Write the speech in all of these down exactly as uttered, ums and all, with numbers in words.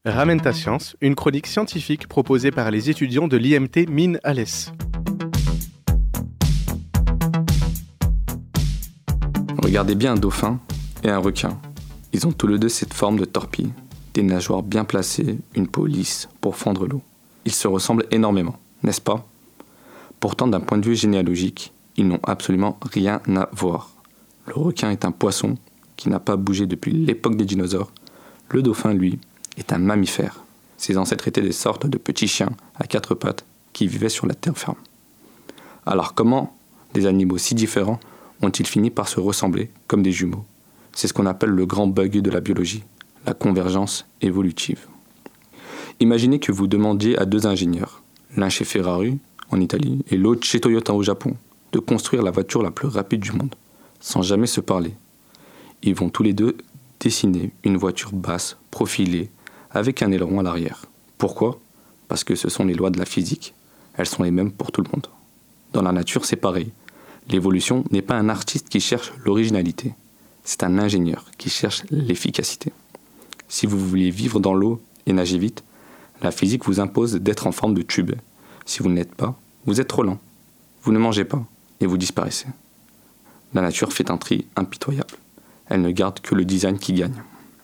Ramène ta science, une chronique scientifique proposée par les étudiants de l'I M T Mines Alès. Regardez bien un dauphin et un requin. Ils ont tous les deux cette forme de torpille, des nageoires bien placées, une peau lisse pour fendre l'eau. Ils se ressemblent énormément, n'est-ce pas ? Pourtant, d'un point de vue généalogique, ils n'ont absolument rien à voir. Le requin est un poisson qui n'a pas bougé depuis l'époque des dinosaures. Le dauphin, lui, est un mammifère. Ses ancêtres étaient des sortes de petits chiens à quatre pattes qui vivaient sur la terre ferme. Alors comment des animaux si différents ont-ils fini par se ressembler comme des jumeaux ? C'est ce qu'on appelle le grand bug de la biologie, la convergence évolutive. Imaginez que vous demandiez à deux ingénieurs, l'un chez Ferrari en Italie et l'autre chez Toyota au Japon, de construire la voiture la plus rapide du monde, sans jamais se parler. Ils vont tous les deux dessiner une voiture basse, profilée, avec un aileron à l'arrière. Pourquoi ? Parce que ce sont les lois de la physique. Elles sont les mêmes pour tout le monde. Dans la nature, c'est pareil. L'évolution n'est pas un artiste qui cherche l'originalité. C'est un ingénieur qui cherche l'efficacité. Si vous vouliez vivre dans l'eau et nager vite, la physique vous impose d'être en forme de tube. Si vous ne l'êtes pas, vous êtes trop lent. Vous ne mangez pas et vous disparaissez. La nature fait un tri impitoyable. Elle ne garde que le design qui gagne.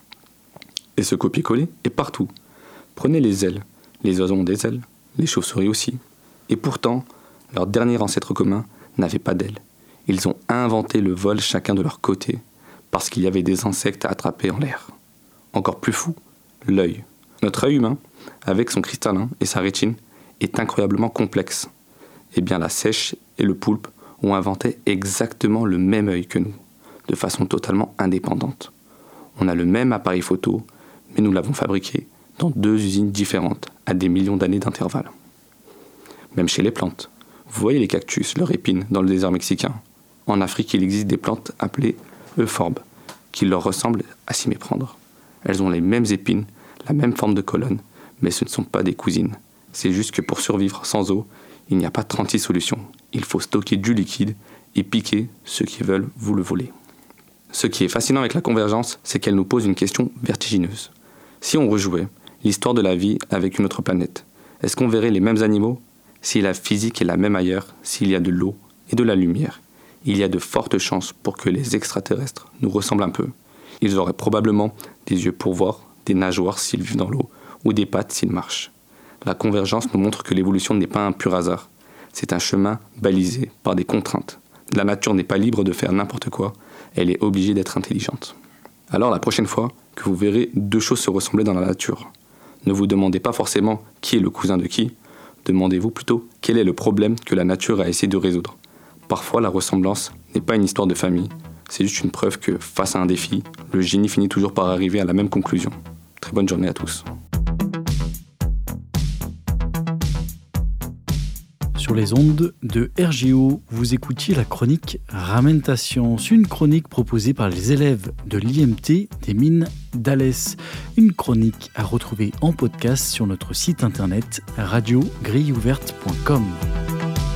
Et ce copier-coller est partout. Prenez les ailes. Les oiseaux ont des ailes, les chauves-souris aussi. Et pourtant, leur dernier ancêtre commun n'avait pas d'ailes. Ils ont inventé le vol chacun de leur côté, parce qu'il y avait des insectes à attraper en l'air. Encore plus fou, l'œil. Notre œil humain, avec son cristallin et sa rétine, est incroyablement complexe. Eh bien, la sèche et le poulpe ont inventé exactement le même œil que nous, de façon totalement indépendante. On a le même appareil photo, mais nous l'avons fabriqué dans deux usines différentes, à des millions d'années d'intervalle. Même chez les plantes. Vous voyez les cactus, leurs épines, dans le désert mexicain. En Afrique, il existe des plantes appelées euphorbes, qui leur ressemblent à s'y méprendre. Elles ont les mêmes épines, la même forme de colonne, mais ce ne sont pas des cousines. C'est juste que pour survivre sans eau, il n'y a pas trente-six solutions. Il faut stocker du liquide et piquer ceux qui veulent vous le voler. Ce qui est fascinant avec la convergence, c'est qu'elle nous pose une question vertigineuse. Si on rejouait l'histoire de la vie avec une autre planète, est-ce qu'on verrait les mêmes animaux ? Si la physique est la même ailleurs, s'il y a de l'eau et de la lumière, il y a de fortes chances pour que les extraterrestres nous ressemblent un peu. Ils auraient probablement des yeux pour voir, des nageoires s'ils vivent dans l'eau, ou des pattes s'ils marchent. La convergence nous montre que l'évolution n'est pas un pur hasard. C'est un chemin balisé par des contraintes. La nature n'est pas libre de faire n'importe quoi, elle est obligée d'être intelligente. Alors la prochaine fois que vous verrez deux choses se ressembler dans la nature, ne vous demandez pas forcément qui est le cousin de qui, demandez-vous plutôt quel est le problème que la nature a essayé de résoudre. Parfois la ressemblance n'est pas une histoire de famille, c'est juste une preuve que face à un défi, le génie finit toujours par arriver à la même conclusion. Très bonne journée à tous. Sur les ondes de R G O, vous écoutiez la chronique Ramène ta science, une chronique proposée par les élèves de l'I M T des Mines d'Alès. Une chronique à retrouver en podcast sur notre site internet radio grille ouverte point com.